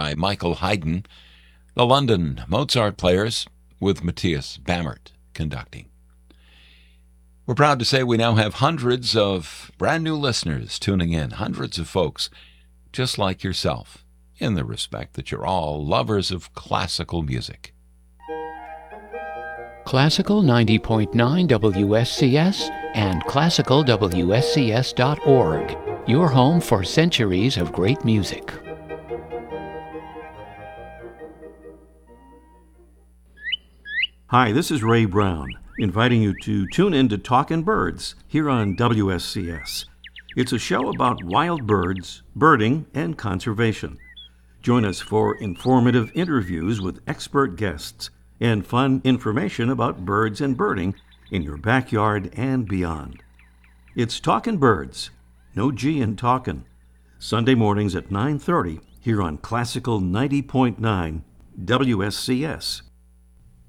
by Michael Haydn, the London Mozart Players with Matthias Bammert conducting. We're proud to say we now have hundreds of brand new listeners tuning in, hundreds of folks just like yourself, in the respect that you're all lovers of classical music. Classical 90.9 WSCS and classicalwscs.org, your home for centuries of great music. Hi, this is Ray Brown, inviting you to tune in to Talkin' Birds here on WSCS. It's a show about wild birds, birding, and conservation. Join us for informative interviews with expert guests and fun information about birds and birding in your backyard and beyond. It's Talkin' Birds, no G in talkin', Sunday mornings at 9:30 here on Classical 90.9 WSCS.